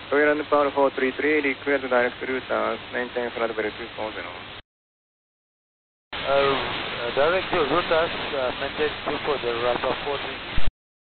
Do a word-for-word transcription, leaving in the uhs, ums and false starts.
Korean Power four three three, request direct route as maintain flight level two four zero. Uh, direct to route as uh, maintain two four zero, Alpha four three.